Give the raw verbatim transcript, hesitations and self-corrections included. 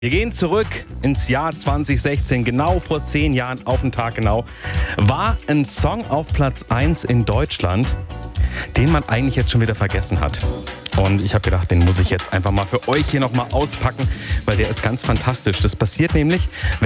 Wir gehen zurück ins Jahr zwanzig sechzehn, genau vor zehn Jahren, auf den Tag genau, war ein Song auf Platz eins in Deutschland, den man eigentlich jetzt schon wieder vergessen hat. Und ich habe gedacht, den muss ich jetzt einfach mal für euch hier nochmal auspacken, weil der ist ganz fantastisch. Das passiert nämlich,